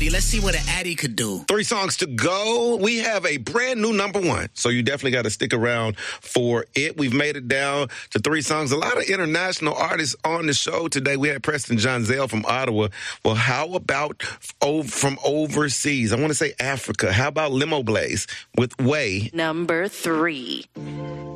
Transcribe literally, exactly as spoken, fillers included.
Addie. Let's see what an Addie could do. Three songs to go. We have a brand new number one, so you definitely got to stick around for it. We've made it down to three songs. A lot of international artists on the show today. We had Preston Jonzell from Ottawa. Well, how about over, from overseas? I want to say Africa. How about Limo Blaze with Way? Number three.